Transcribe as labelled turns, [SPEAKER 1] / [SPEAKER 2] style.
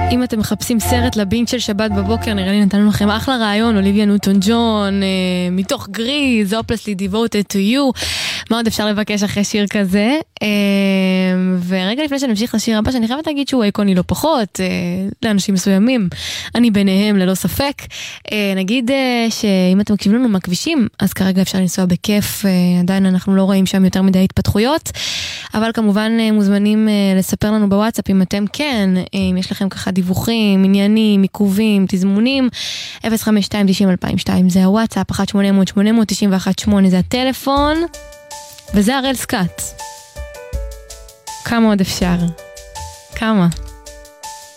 [SPEAKER 1] אם אתם מחפשים סרט לבינג' של שבת בבוקר, נראה לי נתנו לכם אחלה רעיון, אוליביה ניוטון ג'ון, מתוך גריז, Hopelessly Devoted to You. מה עוד אפשר לבקש אחרי שיר כזה? ורגע לפני שנמשיך לשיר הבא, שאני חייבת להגיד שהוא איקוני לא פחות, לאנשים מסוימים, אני ביניהם ללא ספק. נגיד שאם אתם מקשיבים לנו מהכבישים, אז כרגע אפשר לנסוע בכיף, עדיין אנחנו לא רואים שם יותר מדי התפתחויות, אבל כמובן מוזמנים לספר לנו בוואטסאפ אם אתם כן, אם יש לכם ככה דיווחים, עניינים, עיכובים, תזמונים, 052-90-2002 זה הוואטסאפ, 1-800-891-8 זה הטלפון, וזה הראל סקאט. כמה עוד אפשר? כמה?